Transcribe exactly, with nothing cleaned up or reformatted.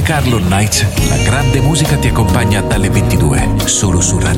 Carlo Nights, la grande musica ti accompagna dalle ventidue, solo su Radio